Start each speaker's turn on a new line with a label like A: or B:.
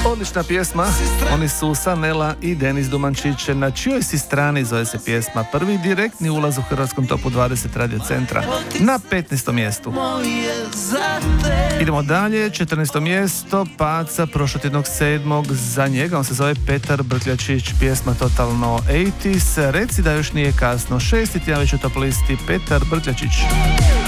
A: Odlična pjesma, oni su Sanela i Denis Dumančić. Na čijoj si strani zove se pjesma. Prvi direktni ulaz u hrvatskom topu 20 Radio Centra na 15. mjestu. Idemo dalje, 14. mjesto, pad sa prošlotjednog 7. za njega, on se zove Petar Brkljačić, pjesma totalno 80s, reci da još nije kasno, 6. tjedan već u top listi Petar Brkljačić.